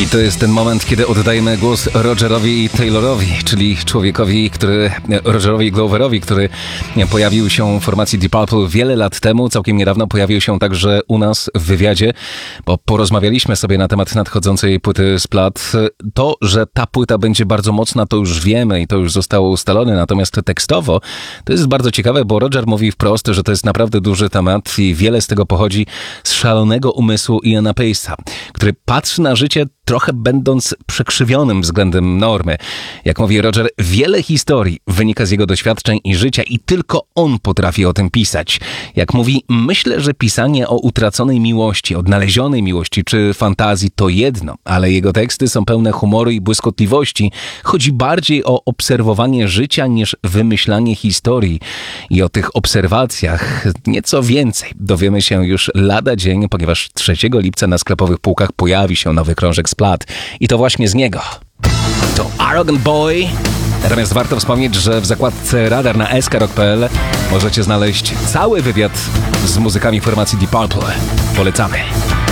I to jest ten moment, kiedy oddajemy głos Rogerowi Taylorowi, czyli Rogerowi Gloverowi, który pojawił się w formacji Deep Purple wiele lat temu, całkiem niedawno pojawił się także u nas w wywiadzie, bo porozmawialiśmy sobie na temat nadchodzącej płyty Splat. To, że ta płyta będzie bardzo mocna, to już wiemy i to już zostało ustalone, natomiast tekstowo to jest bardzo ciekawe, bo Roger mówi wprost, że to jest naprawdę duży temat i wiele z tego pochodzi z szalonego umysłu Iana Pace'a, który patrzy na życie trochę będąc przekrzywionym względem normy. Jak mówi Roger, wiele historii wynika z jego doświadczeń i życia i tylko on potrafi o tym pisać. Jak mówi, myślę, że pisanie o utraconej miłości, odnalezionej miłości czy fantazji to jedno, ale jego teksty są pełne humoru i błyskotliwości. Chodzi bardziej o obserwowanie życia niż wymyślanie historii. I o tych obserwacjach nieco więcej dowiemy się już lada dzień, ponieważ 3 lipca na sklepowych półkach pojawi się nowy krążek Splat. I to właśnie z niego. To Arrogant Boy. Natomiast warto wspomnieć, że w zakładce Radar na skrok.pl możecie znaleźć cały wywiad z muzykami formacji Deep Purple. Polecamy.